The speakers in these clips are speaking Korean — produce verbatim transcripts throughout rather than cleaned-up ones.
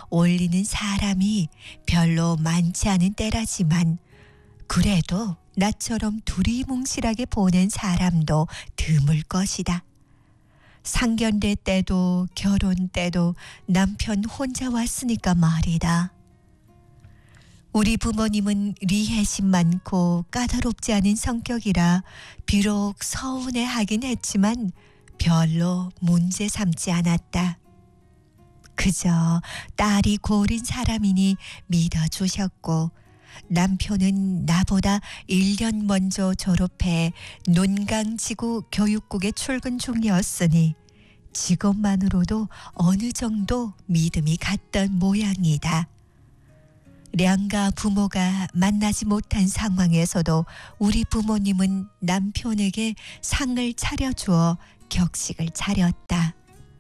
올리는 사람이 별로 많지 않은 때라지만 그래도 나처럼 두리뭉실하게 보낸 사람도 드물 것이다. 상견례 때도 결혼 때도 남편 혼자 왔으니까 말이다. 우리 부모님은 리해심 많고 까다롭지 않은 성격이라 비록 서운해하긴 했지만 별로 문제 삼지 않았다. 그저 딸이 고른 사람이니 믿어주셨고 남편은 나보다 일 년 먼저 졸업해 논강지구 교육국에 출근 중이었으니 직업만으로도 어느 정도 믿음이 갔던 모양이다. 량가 부모가 만나지 못한 상황에서도 우리 부모님은 남편에게 상을 차려주어 격식을 차렸다.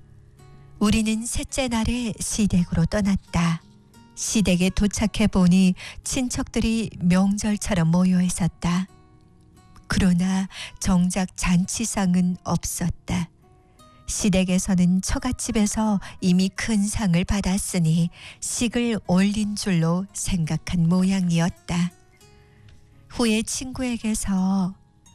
우리는 셋째 날에 시댁으로 떠났다. 시댁에 도착해보니 친척들이 명절처럼 모여 있었다. 그러나 정작 잔치상은 없었다. 시댁에서는 처갓집에서 이미 큰 상을 받았으니 식을 올린 줄로 생각한 모양이었다. 후에 친구에게서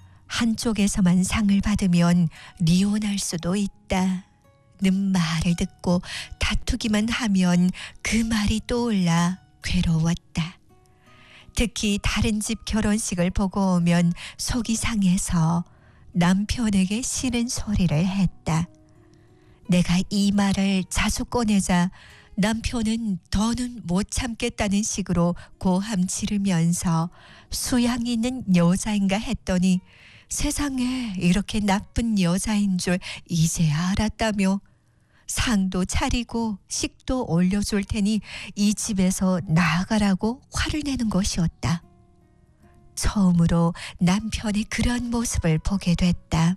한쪽에서만 상을 받으면 이혼할 수도 있다 는 말을 듣고 다투기만 하면 그 말이 떠올라 괴로웠다. 특히 다른 집 결혼식을 보고 오면 속이 상해서 남편에게 싫은 소리를 했다. 내가 이 말을 자주 꺼내자 남편은 더는 못 참겠다는 식으로 고함 지르면서 수양 있는 여자인가 했더니 세상에 이렇게 나쁜 여자인 줄 이제야 알았다며 상도 차리고 식도 올려줄 테니 이 집에서 나가라고 화를 내는 것이었다. 처음으로 남편의 그런 모습을 보게 됐다.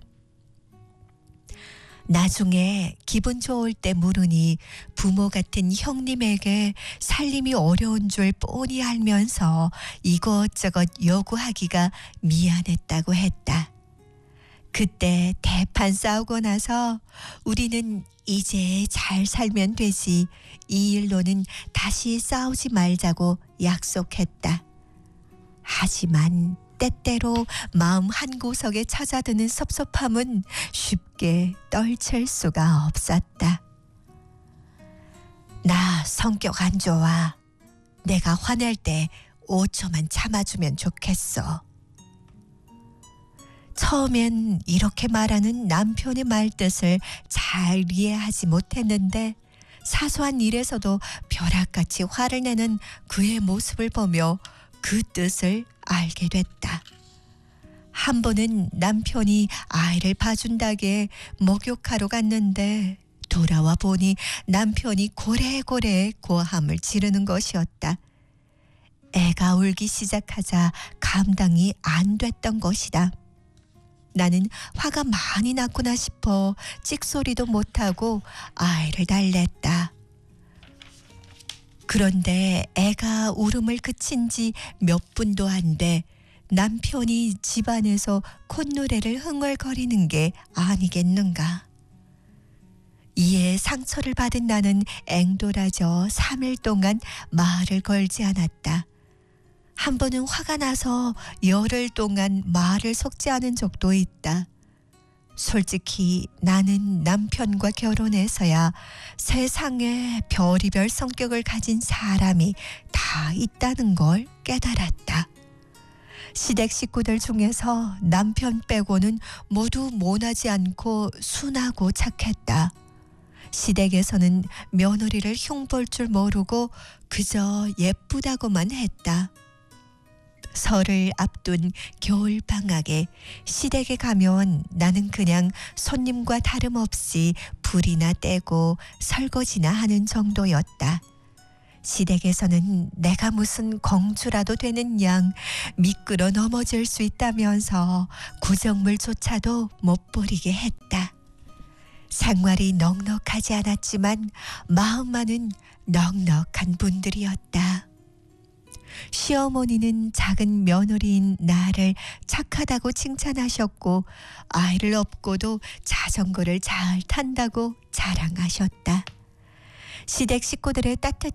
나중에 기분 좋을 때 물으니 부모 같은 형님에게 살림이 어려운 줄 뻔히 알면서 이것저것 요구하기가 미안했다고 했다. 그때 대판 싸우고 나서 우리는 이제 잘 살면 되지 이 일로는 다시 싸우지 말자고 약속했다. 하지만 때때로 마음 한구석에 찾아드는 섭섭함은 쉽게 떨칠 수가 없었다. 나 성격 안 좋아. 내가 화낼 때 오 초만 참아주면 좋겠어. 처음엔 이렇게 말하는 남편의 말뜻을 잘 이해하지 못했는데 사소한 일에서도 벼락같이 화를 내는 그의 모습을 보며 그 뜻을 알게 됐다. 한 번은 남편이 아이를 봐준다게 목욕하러 갔는데 돌아와 보니 남편이 고래고래 고함을 지르는 것이었다. 애가 울기 시작하자 감당이 안 됐던 것이다. 나는 화가 많이 났구나 싶어 찍소리도 못하고 아이를 달랬다. 그런데 애가 울음을 그친 지 몇 분도 안 돼 남편이 집안에서 콧노래를 흥얼거리는 게 아니겠는가. 이에 상처를 받은 나는 앵돌아져 삼 일 동안 말을 걸지 않았다. 한 번은 화가 나서 열흘 동안 말을 섞지 않은 적도 있다. 솔직히 나는 남편과 결혼해서야 세상에 별이별 성격을 가진 사람이 다 있다는 걸 깨달았다. 시댁 식구들 중에서 남편 빼고는 모두 모나지 않고 순하고 착했다. 시댁에서는 며느리를 흉볼 줄 모르고 그저 예쁘다고만 했다. 설을 앞둔 겨울방학에 시댁에 가면 나는 그냥 손님과 다름없이 불이나 떼고 설거지나 하는 정도였다. 시댁에서는 내가 무슨 공주라도 되는 양 미끄러 넘어질 수 있다면서 구정물조차도 못 버리게 했다. 생활이 넉넉하지 않았지만 마음만은 넉넉한 분들이었다. 시어머니는 작은 며느리인 나를 착하다고 칭찬하셨고 아이를 업고도 자전거를 잘 탄다고 자랑하셨다. 시댁 식구들의 따뜻한